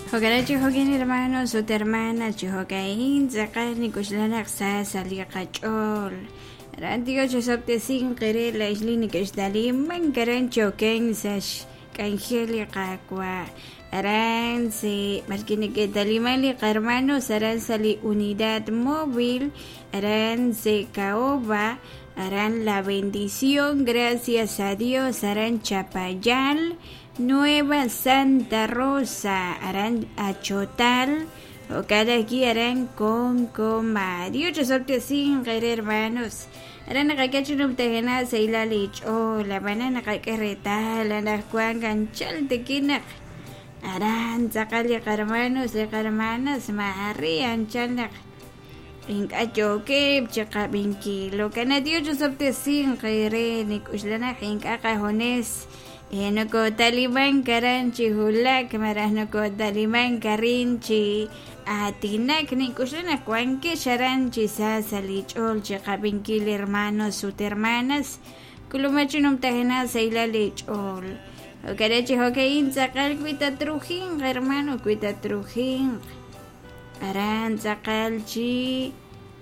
Hogarachi hogin hermanos o hermanas chihokain zakani kushlanak sasali qachol. Rantigo chosopte sin qere la islini kishdalim man karan choken sash kanjeli qakwa. Aran se markini que dalimali hermanos aran sali unidad móvil aran se caoba harán la bendición, gracias a Dios, harán Chapayal, Nueva Santa Rosa, harán Achotal, o cada aquí harán Concoma. Dios yo soy sin hermanos. Harán acá que chunum tejena se la lich, oh, la banana que reta, la cuan ganchal de quina. Harán sacarle hermanos y hermanas, marían chanak. Inka que chaka binki lo que na Dios yo sabte sin khaire ni kuslana inka kahones no ko taliban karanchi hula kamaras no ko taliban karinchi atinak ni kuslana kwanke sharanchi sasalich ol chaka binki hermanos sus hermanas kulumachunum tahena seila lich ol o karachi hokein sakal kuita trujin hermano kuita trujin Aran Zakalchi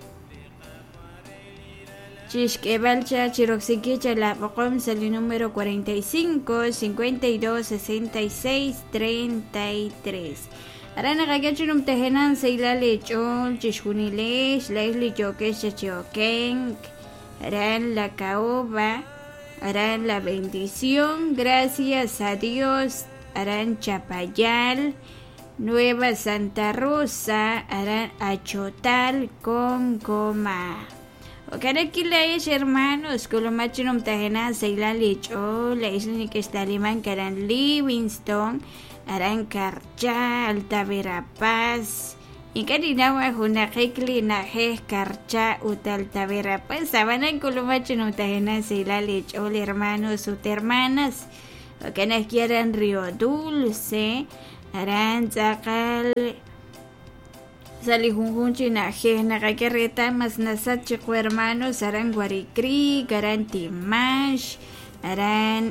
Chishkebalcha Chiroxiquicha La Pocom salió número 45 52 66 33 Aran Agachunum Tejenan Seila Lechol Chishunilesh Leslie Jokesh Chioken Aran La Caoba Aran La Bendición Gracias a Dios Aran Chapayal Nueva Santa Rosa, harán Achotal con Coma. O cada quila es hermanos, Colomachinum Tajena, Seila Licho, la isla que está alemán, que harán Livingston, harán Carcha, Alta Verapaz, y Carinawa, Junajekli, Najes, Carcha, Utalta Verapaz, Sabana, Colomachinum Tajena, Seila Licho, hermanos, sus hermanas, o que nos quieran Río Dulce, Aran Zakal Salihunjun Chinaje Nagakerreta Mas Nasat Chico hermanos Aran Guaricri Aran Timash Aran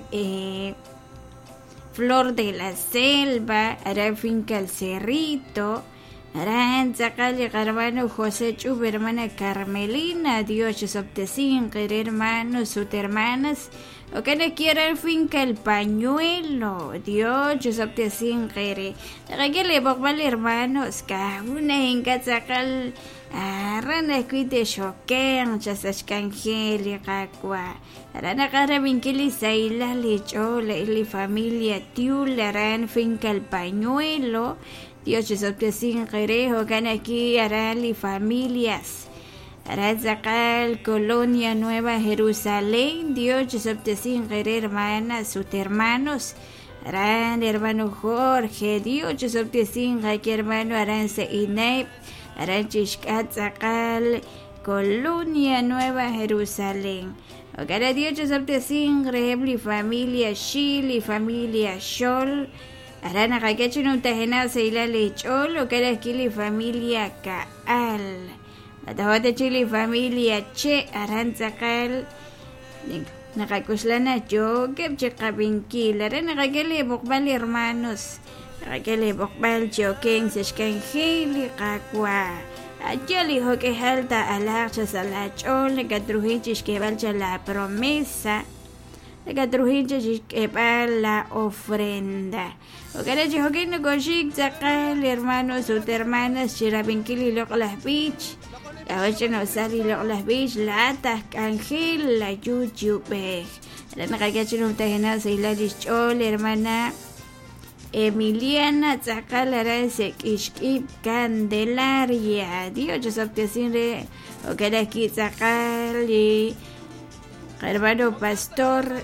Flor de la Selva Aran Finca El Cerrito Aran Zakal hermano José Chub hermana Carmelina Dios Soptecín hermanos sus hermanas o que no quieran finca el pañuelo Dios yo sabte sin querer que le pongan hermanos que una en cazacal rana cuite choquen chasas cangeli cacua rana cara vinkili saila licho la familia tiula ran finca el pañuelo Dios yo sabte sin querer o que aquí harán li familias Razakal, Colonia Nueva Jerusalén, Dios Chesoptecín, hermanas, sus hermanos, Aran, hermano Jorge, Dios Chesoptecín, hermano Arance Inep, Aran Chishkatzakal, Colonia Nueva Jerusalén. Ogara Dios Chesoptecín, Rebli, familia Chili, familia Shol, Aran Agachunum Tajena, Seila Lechol, Ogara Kili, familia Kaal. Atawate Chile familia Che Aranzakal Nakakuslana yo Kepcheka Binkila Nakakele Bokbal hermanos Nakakele Bokbal Choken Seshkanjili Kakwa Achali Hoke Halta Alacha Salachol Nakatrujinchis Kebalcha la promesa Nakatrujinchis Kebal la ofrenda Okarachi Hoke Nokoshik Zakal hermanos sus hermanas Chirabinkili Loklas Beach Ahora no sale las bichas, la atas, cangel, la yuchupej. La nagacha no te llenas y la dichol, hermana Emiliana, Zacalara, Sekishkip, Candelaria. Dios, yo soy decirle, o que era aquí Zacali, hermano pastor,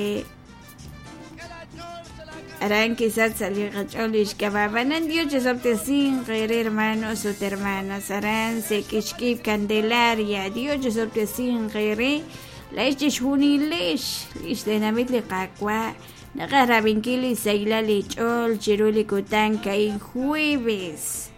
Harán quizás salir cacholis que van en Dios yo sin hermanos sus hermanas harán se kishkip candelaria Dios yo sin la ish hunilesh ish dinamit le kakwa nagarabin kili seila lichol chiruli kutan kai jueves